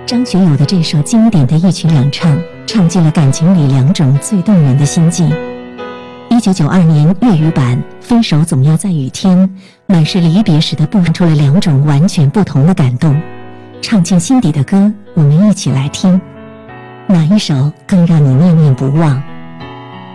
张学友的这首经典的一曲两唱，唱尽了感情里两种最动人的心境。1992年粤语版《分手总要在雨天》，满是离别时的步出了两种完全不同的感动。唱进心底的歌，我们一起来听，哪一首更让你念念不忘？